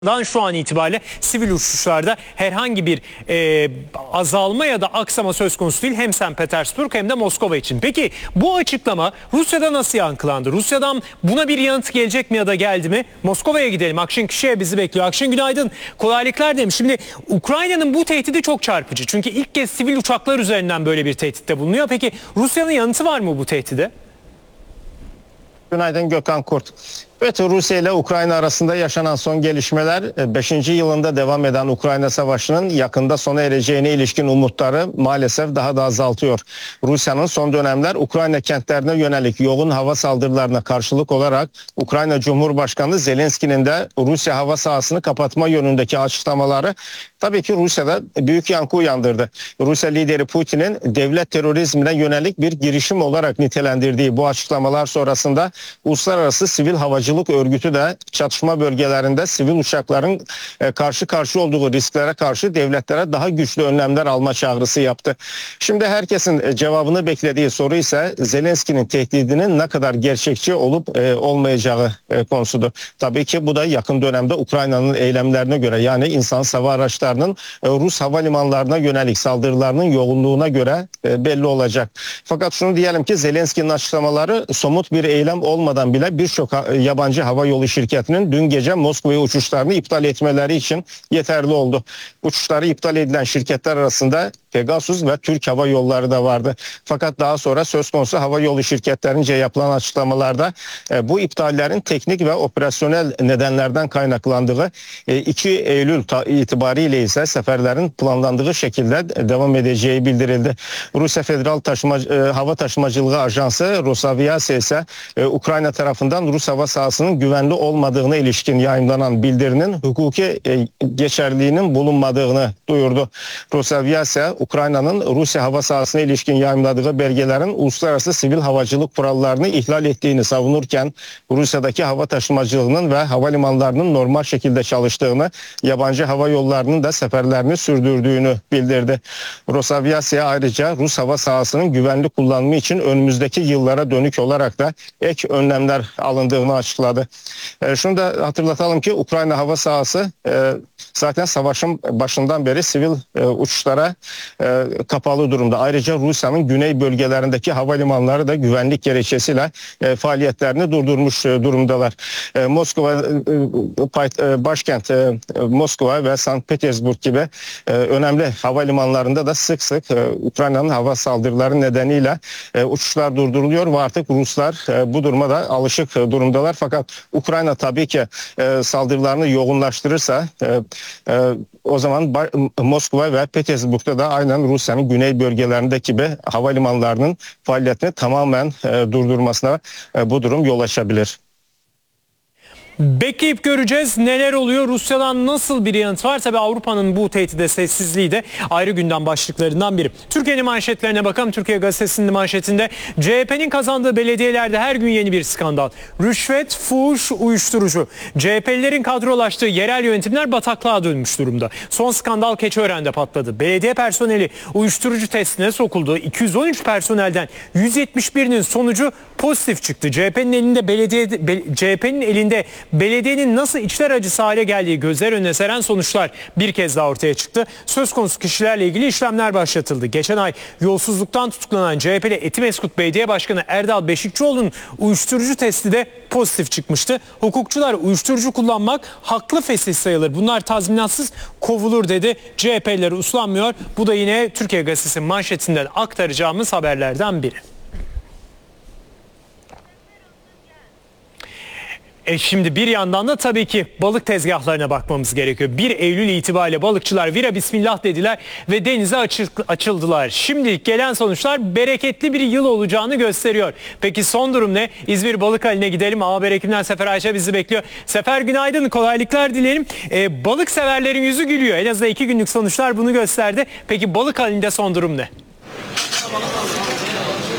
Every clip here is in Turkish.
Şu an itibariyle sivil uçuşlarda herhangi bir azalma ya da aksama söz konusu değil hem St. Petersburg hem de Moskova için. Peki bu açıklama Rusya'da nasıl yankılandı? Rusya'dan buna bir yanıt gelecek mi ya da geldi mi? Moskova'ya gidelim. Akşin Kişiye bizi bekliyor. Akşin günaydın. Kolaylıklar demiş. Şimdi Ukrayna'nın bu tehdidi çok çarpıcı. Çünkü ilk kez sivil uçaklar üzerinden böyle bir tehditte bulunuyor. Peki Rusya'nın yanıtı var mı bu tehdide? Günaydın Gökhan Kurt. Evet, Rusya ile Ukrayna arasında yaşanan son gelişmeler 5. yılında devam eden Ukrayna Savaşı'nın yakında sona ereceğine ilişkin umutları maalesef daha da azaltıyor. Rusya'nın son dönemler Ukrayna kentlerine yönelik yoğun hava saldırılarına karşılık olarak Ukrayna Cumhurbaşkanı Zelenski'nin de Rusya hava sahasını kapatma yönündeki açıklamaları tabii ki Rusya'da büyük yankı uyandırdı. Rusya lideri Putin'in devlet terörizmine yönelik bir girişim olarak nitelendirdiği bu açıklamalar sonrasında Uluslararası Sivil Havacılık Örgütü de çatışma bölgelerinde sivil uçakların karşı karşıya olduğu risklere karşı devletlere daha güçlü önlemler alma çağrısı yaptı. Şimdi herkesin cevabını beklediği soru ise Zelenski'nin tehdidinin ne kadar gerçekçi olup olmayacağı konusudur. Tabii ki bu da yakın dönemde Ukrayna'nın eylemlerine göre, yani insan hava araçlarının Rus havalimanlarına yönelik saldırılarının yoğunluğuna göre belli olacak. Fakat şunu diyelim ki Zelenski'nin açıklamaları somut bir eylem olmadan bile birçok yabancı hava yolu şirketinin dün gece Moskova'ya uçuşlarını iptal etmeleri için yeterli oldu. Uçuşları iptal edilen şirketler arasında Pegasus ve Türk Hava Yolları da vardı. Fakat daha sonra söz konusu hava yolu şirketlerince yapılan açıklamalarda bu iptallerin teknik ve operasyonel nedenlerden kaynaklandığı, 2 Eylül itibariyle ise seferlerin planlandığı şekilde devam edeceği bildirildi. Rusya Federal Hava Taşımacılığı Ajansı Rosaviasya ise Ukrayna tarafından Rus hava sahasının güvenli olmadığına ilişkin yayınlanan bildirinin hukuki geçerliliğinin bulunmadığını duyurdu. Rosaviasya, Ukrayna'nın Rusya hava sahasına ilişkin yayınladığı belgelerin uluslararası sivil havacılık kurallarını ihlal ettiğini savunurken Rusya'daki hava taşımacılığının ve havalimanlarının normal şekilde çalıştığını, yabancı hava yollarının da seferlerini sürdürdüğünü bildirdi. Rosaviasya ayrıca Rus hava sahasının güvenli kullanımı için önümüzdeki yıllara dönük olarak da ek önlemler alındığını açıkladı. Şunu da hatırlatalım ki Ukrayna hava sahası zaten savaşın başından beri sivil uçuşlara kapalı durumda. Ayrıca Rusya'nın güney bölgelerindeki havalimanları da güvenlik gerekçesiyle faaliyetlerini durdurmuş durumdalar. Moskova başkent Moskova ve St. Petersburg gibi önemli havalimanlarında da sık sık Ukrayna'nın hava saldırıları nedeniyle uçuşlar durduruluyor ve artık Ruslar bu duruma da alışık durumdalar. Fakat Ukrayna tabii ki saldırılarını yoğunlaştırırsa o zaman Moskova ve Petersburg'da da aynen Rusya'nın güney bölgelerindeki gibi havalimanlarının faaliyetini tamamen durdurmasına bu durum yol açabilir. Bekleyip göreceğiz neler oluyor, Rusya'dan nasıl bir yanıt var. Tabii Avrupa'nın bu tehdide sessizliği de ayrı gündem başlıklarından biri. Türkiye'nin manşetlerine bakalım. Türkiye Gazetesi'nin manşetinde CHP'nin kazandığı belediyelerde her gün yeni bir skandal. Rüşvet, fuhuş, uyuşturucu. CHP'lilerin kadrolaştığı yerel yönetimler bataklığa dönmüş durumda. Son skandal Keçiören'de patladı. Belediye personeli uyuşturucu testine sokuldu. 213 personelden 171'inin sonucu pozitif çıktı. CHP'nin elinde belediyenin nasıl içler acısı hale geldiği gözler önüne seren sonuçlar bir kez daha ortaya çıktı. Söz konusu kişilerle ilgili işlemler başlatıldı. Geçen ay yolsuzluktan tutuklanan CHP'li Etimeskut Belediye Başkanı Erdal Beşikçioğlu'nun uyuşturucu testi de pozitif çıkmıştı. Hukukçular uyuşturucu kullanmak haklı fesih sayılır, bunlar tazminatsız kovulur dedi. CHP'liler uslanmıyor. Bu da yine Türkiye Gazetesi'nin manşetinden aktaracağımız haberlerden biri. Şimdi bir yandan da tabii ki balık tezgahlarına bakmamız gerekiyor. 1 Eylül itibariyle balıkçılar vira bismillah dediler ve denize açıldılar. Şimdilik gelen sonuçlar bereketli bir yıl olacağını gösteriyor. Peki son durum ne? İzmir Balık Hali'ne gidelim. Haber ekibinden Sefer Ayşe bizi bekliyor. Sefer günaydın, kolaylıklar dilerim. Balık severlerin yüzü gülüyor. En azından 2 günlük sonuçlar bunu gösterdi. Peki Balık Hali'nde son durum ne?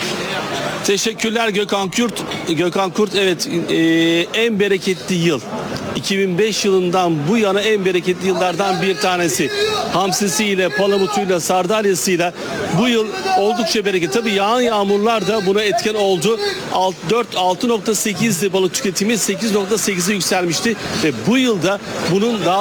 Teşekkürler Gökhan Kurt. Evet, en bereketli yıl. 2005 yılından bu yana en bereketli yıllardan bir tanesi. Hamsisiyle, palamutuyla, sardalyasıyla bu yıl oldukça bereketli. Tabii yağan yağmurlar da buna etken oldu. 6.8'di balık tüketimi, 8.8'e yükselmişti ve bu yılda bunun daha